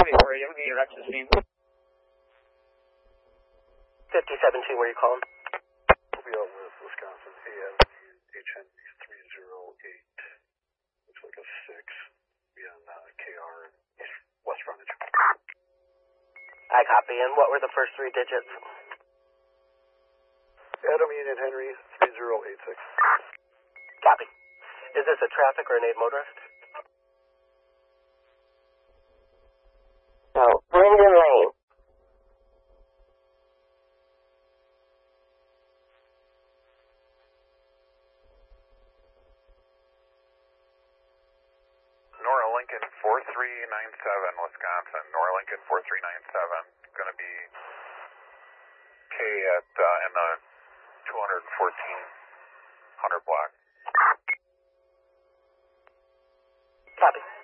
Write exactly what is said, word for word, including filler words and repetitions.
Wait, where are you? Your access scene. fifty-seven two, where are you calling? We'll be out with Wisconsin, A N H N three zero eight. Looks like a six. Be on uh, K R and West Frontage. I copy. And what were the first three digits? Adam Union Henry three zero eight six. Copy. Is this a traffic or an aid motorist? No, Linden Lane. Nora Lincoln four three nine seven, Wisconsin. Nora Lincoln four three nine seven. Going to be K at uh, in the two fourteen hundred block. Copy.